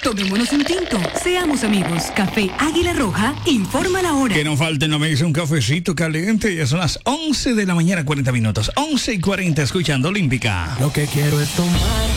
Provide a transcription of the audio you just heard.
Tomémonos un tinto. Seamos amigos. Café Águila Roja informa la hora. Que no falte en la mesa un cafecito caliente. Ya son las 11 de la mañana, 40 minutos. 11:40, escuchando Olímpica. Lo que quiero es tomar